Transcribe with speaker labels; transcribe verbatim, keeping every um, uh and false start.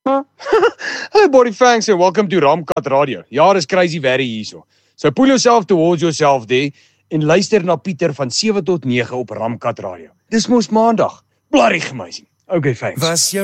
Speaker 1: Hey, Body Fangs, and welcome to Ramkat Radio. Ja, dis crazy very hierso. So pull yourself towards yourself there en luister na Pieter van sewe tot nege op Ramkat Radio. Dis mos maandag. Bloody amazing. Okay, thanks.